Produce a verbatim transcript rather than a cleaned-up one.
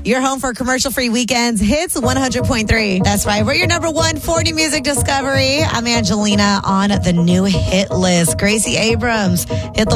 Your home for commercial-free weekends. Hits one hundred point three. That's right. We're your number one forty music discovery. I'm Angelina on the new hit list. Gracie Abrams hit the